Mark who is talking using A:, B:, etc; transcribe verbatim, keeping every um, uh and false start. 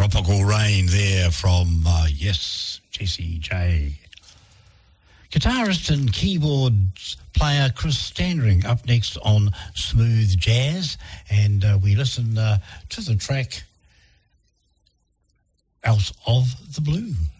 A: Tropical Rain there from, uh, yes, Jessie J. Guitarist and keyboards player Chris Standring up next on Smooth Jazz. And uh, we listen uh, to the track Out of the Blue.